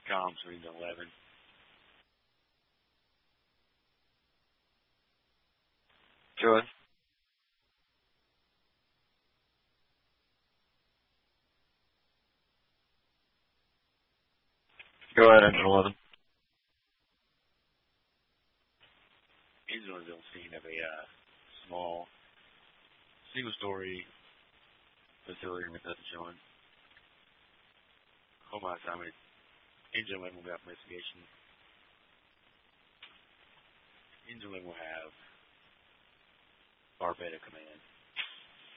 comms for Engine 11. Go ahead. Go ahead, Engine 11. Engine 11 don't seem to have a small single-story facility with us showing. Home assignment. Engine 11 will be up investigation. Engine 11 will have Barbetta command.